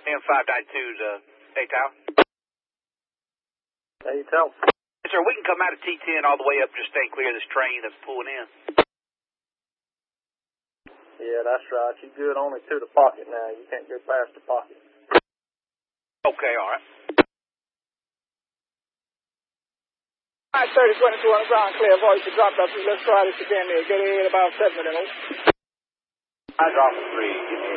M592 to ATOW. ATOW. Yes, sir, we can come out of T10 all the way up, just stay clear of this train that's pulling in. Yeah, that's right. You're good only to the pocket now. You can't go past the pocket. Okay, all right. 3022 on the ground, clear. Voice, you dropped up. Let's try this again there. Get in about 7 minutes. I dropped 3. Give me